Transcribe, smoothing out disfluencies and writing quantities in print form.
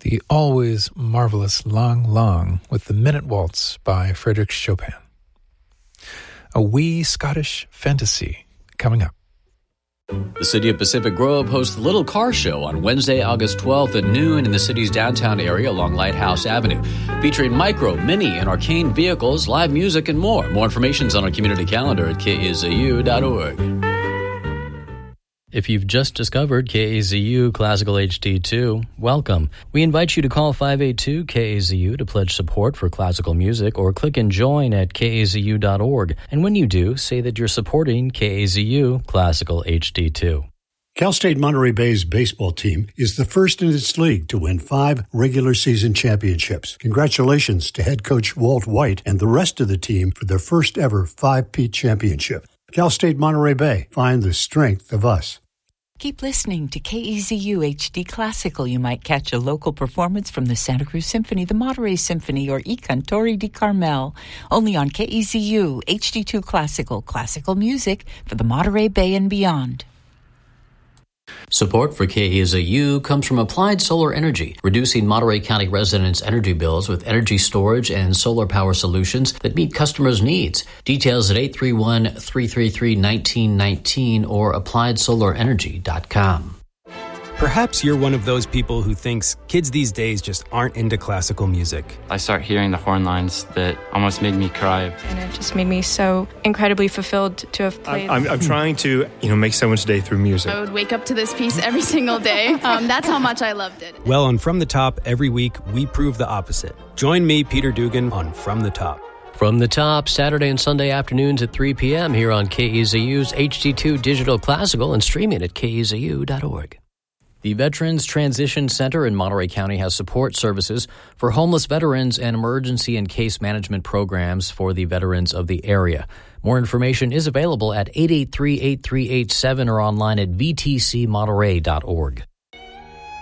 the always marvelous Lang Lang with the Minute Waltz by Frédéric Chopin. A wee Scottish fantasy coming up. The City of Pacific Grove hosts the Little Car Show on Wednesday, August 12th at noon in the city's downtown area along Lighthouse Avenue, featuring micro, mini, and arcane vehicles, live music, and more. More information is on our community calendar at KAZU.org. If you've just discovered KAZU Classical HD2, welcome. We invite you to call 582-KAZU to pledge support for classical music or click and join at KAZU.org. And when you do, say that you're supporting KAZU Classical HD2. Cal State Monterey Bay's baseball team is the first in its league to win 5 regular season championships. Congratulations to head coach Walt White and the rest of the team for their first ever 5-peat championship. Cal State Monterey Bay, find the strength of us. Keep listening to KAZU HD Classical. You might catch a local performance from the Santa Cruz Symphony, the Monterey Symphony, or I Cantori di Carmel. Only on KAZU HD2 Classical music for the Monterey Bay and beyond. Support for KAZU comes from Applied Solar Energy, reducing Monterey County residents' energy bills with energy storage and solar power solutions that meet customers' needs. Details at 831-333-1919 or AppliedSolarEnergy.com. Perhaps you're one of those people who thinks kids these days just aren't into classical music. I start hearing the horn lines that almost made me cry. And it just made me so incredibly fulfilled to have played. I'm trying to, make someone's day through music. I would wake up to this piece every single day. That's how much I loved it. Well, on From the Top, every week, we prove the opposite. Join me, Peter Dugan, on From the Top. From the Top, Saturday and Sunday afternoons at 3 p.m. here on KAZU's HD2 Digital Classical and streaming at KAZU.org. The Veterans Transition Center in Monterey County has support services for homeless veterans and emergency and case management programs for the veterans of the area. More information is available at 883-8387 or online at vtcmonterey.org.